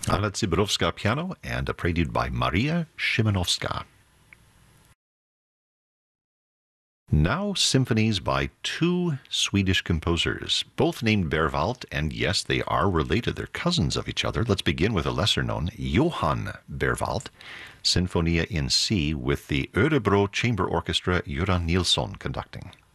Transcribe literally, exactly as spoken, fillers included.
Anna Zyberowska piano and a prelude by Maria Szymanowska. Now symphonies by two Swedish composers, both named Berwald, and yes, they are related. They're cousins of each other. Let's begin with a lesser-known, Johann Berwald, Sinfonia in C with the Örebro Chamber Orchestra, Göran Nilsson conducting.